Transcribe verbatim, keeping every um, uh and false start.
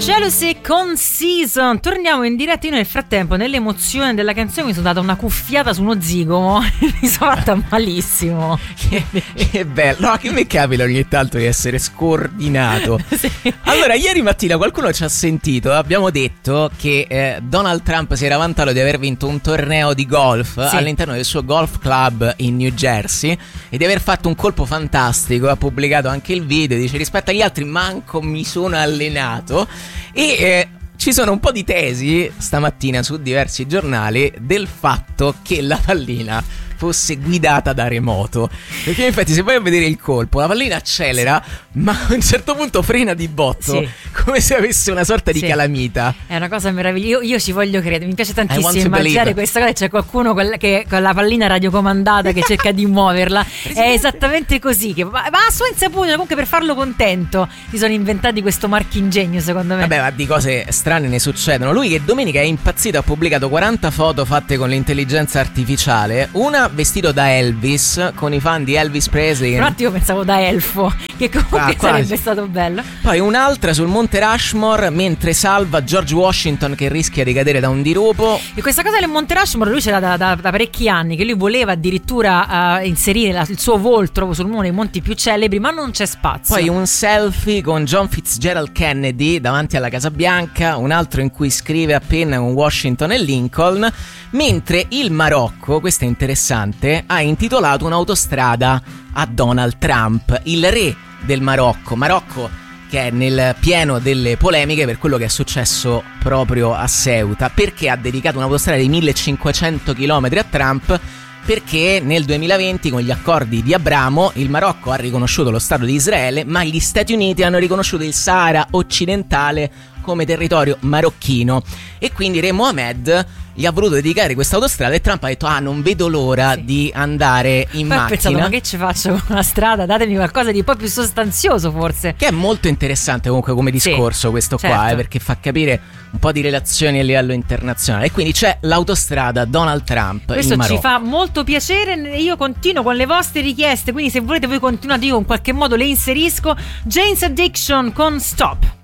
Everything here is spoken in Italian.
Jealousy con Season. Torniamo in diretta. Io nel frattempo, nell'emozione della canzone, mi sono data una cuffiata su uno zigomo. Mi sono fatta malissimo. Che, che bello. No, che mi capita ogni tanto di essere scordinato. Sì. Allora, ieri mattina qualcuno ci ha sentito. Abbiamo detto che eh, Donald Trump si era vantato di aver vinto un torneo di golf, sì, all'interno del suo golf club in New Jersey e di aver fatto un colpo fantastico. Ha pubblicato anche il video. Dice: rispetto agli altri manco mi sono allenato. E eh, ci sono un po' di tesi stamattina su diversi giornali del fatto che la pallina fosse guidata da remoto, perché infatti se vai a vedere il colpo la pallina accelera, sì, ma a un certo punto frena di botto, sì, come se avesse una sorta di, sì, calamita. È una cosa meravigliosa. Io, io ci voglio credere, mi piace tantissimo immaginare questa cosa. C'è qualcuno con la, che, con la pallina radiocomandata che cerca di muoverla. È esattamente così che, ma, ma a sua insaputa, comunque, per farlo contento si sono inventati questo marchingegno, secondo me. Vabbè, ma di cose strane ne succedono. Lui che domenica è impazzito, ha pubblicato quaranta foto fatte con l'intelligenza artificiale, una vestito da Elvis con i fan di Elvis Presley. Un attimo pensavo da elfo, che comunque ah, sarebbe stato bello. Poi un'altra sul Monte Rushmore mentre salva George Washington che rischia di cadere da un dirupo. E questa cosa del Monte Rushmore lui c'era da, da, da parecchi anni, che lui voleva addirittura uh, inserire la, il suo volto su uno dei monti più celebri, ma non c'è spazio. Poi un selfie con John Fitzgerald Kennedy davanti alla Casa Bianca, un altro in cui scrive a penna con Washington e Lincoln, mentre il Marocco, questo è interessante, ha intitolato un'autostrada a Donald Trump, il re del Marocco. Marocco che è nel pieno delle polemiche per quello che è successo proprio a Ceuta. Perché ha dedicato un'autostrada di millecinquecento chilometri a Trump? Perché nel duemilaventi, con gli accordi di Abramo, il Marocco ha riconosciuto lo Stato di Israele, ma gli Stati Uniti hanno riconosciuto il Sahara occidentale come territorio marocchino, e quindi Re Mohammed gli ha voluto dedicare questa autostrada e Trump ha detto: ah, non vedo l'ora, sì, di andare in Poi macchina. Ho pensato: ma che ci faccio con una strada? Datemi qualcosa di un po' più sostanzioso, forse. Che è molto interessante comunque come discorso, sì, questo, certo, qua, eh, perché fa capire un po' di relazioni a livello internazionale. E quindi c'è l'autostrada Donald Trump. Questo in Marocco. Ci fa molto piacere. Io continuo con le vostre richieste, quindi se volete voi continuate, io in qualche modo le inserisco. Jane's Addiction con Stop.